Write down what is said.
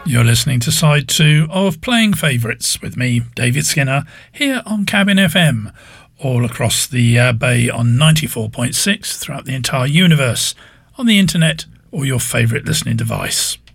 You're listening to side 2 of Playing Favourites with me, David Skinner, here on Cabin FM, all across the bay on 94.6 throughout the entire universe, on the internet or your favourite listening device.